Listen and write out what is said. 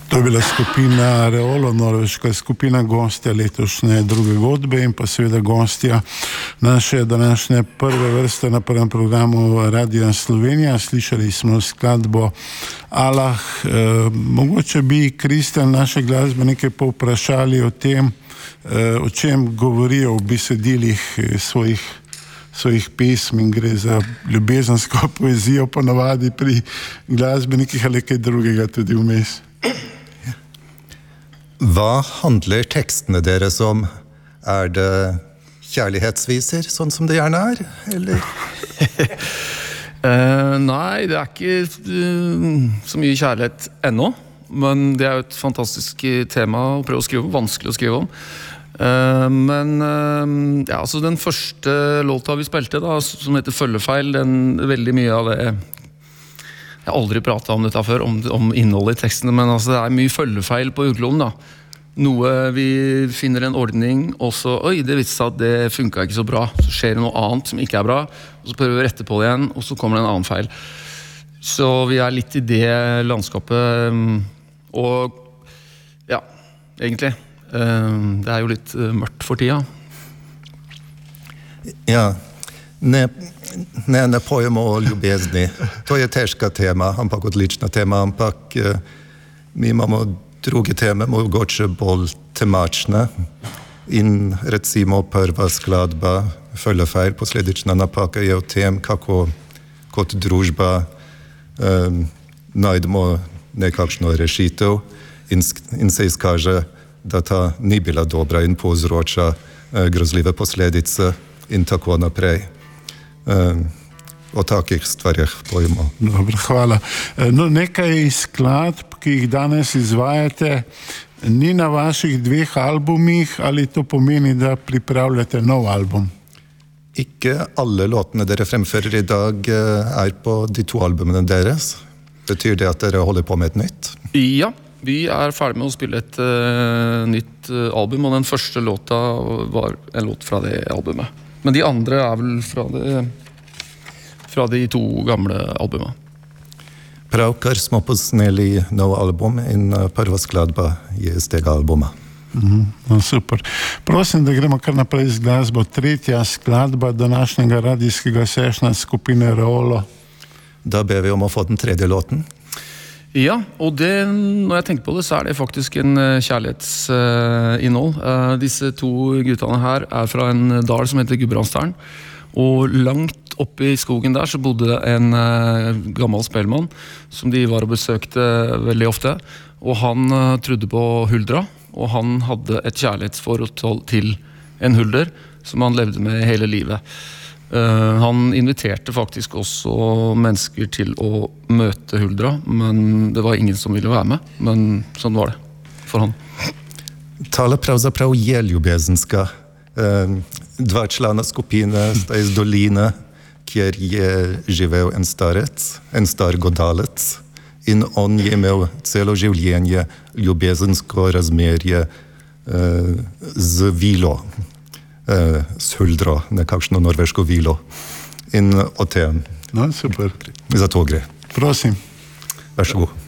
To je bila skupina Reolo, norveška skupina, gostja letošnje druge godbe in pa seveda gostja naše današnje prve vrste na prvem programu Radia Slovenija. Slišali smo skladbo Allah. Mogoče bi, Kristjan, naše glasbenike povprašali o tem, o čem govorijo v besedilih svojih pesm, in gre za ljubezensko poezijo ponavadi pri glasbenikih ali kaj drugega tudi vmes. Hva handler tekstene deres om? Det kjærlighetsviser, sånn som det gjerne eller? Nei, det ikke så mye kjærlighet ennå, men det jo et fantastisk tema å prøve å skrive om, vanskelig å skrive om. Men ja, altså den første låta vi spilte da, som heter Følgefeil, veldig mye av det jeg har aldri pratet om dette før, om innholdet i tekstene, men altså det mye følgefeil på jordkloden da. Noe vi finner en ordning, og så, oi, det viste seg at det funket ikke så bra. Så skjer det noe annet som ikke bra, og så prøver vi å rette på det igjen, og så kommer det en annen feil. Så vi litt i det landskapet, og ja, egentlig. Det jo litt mørkt for tida. Ja, ne pojem o ljubezni. To je teška tema, ampak odlična tema, ampak mi imamo druge teme, mogoče bolj temačne. In recimo prva skladba Følgefeil, posledična napaka je v tem, kako kot družba najdemo nekakšno rešitev in se izkaže, da ta ni bila dobra in povzroča grozljive posledice in tako naprej. O takih stvarih pojmo. Dobro, hvala. No, nekaj skladb, ki jih danes izvajate, ni na vaših dveh albumih, ali to pomeni, da pripravljate nov album? Ikke alle låtene dere fremfører i dag på de to albumene deres. Betyr det at dere holder på med et nytt? Ja, vi ferdig med å spille et nytt album, og den første låta var en låt fra det albumet. Men de andre vel fra de to gamle albumene. Pravkar smo posneli nov album in prva skladba je iz tega albuma. No, super. Prosim, da gremo kar naprej z glasbo. Tretja skladba današnjega radijskega sešna skupine Reolo. Da ber vi om å få den tredje låten. Ja, og når jeg tenker på det, så det faktisk en kjærlighetsinnhold. Disse to guttene her fra en dal som heter Gudbrandsdalen, og langt oppe i skogen der så bodde en gammel spelmann som de var og besøkte veldig ofte, og han trodde på huldra, og han hadde et kjærlighetsforhold til en hulder som han levde med hele livet. Han inviterte faktisk også mennesker til å møte huldra, men det var ingen som ville være med, men sånn var det for han. Tale pravzaprav je ljubezenska. Dva člana skupine sta iz doline, kjer je živel en star godalec, in on je imel celo življenje ljubezensko razmerje z vilo. S huldro, nekakšno norveško vilo. In o tem. No, super. Za to gre. Prosim. Vær så god.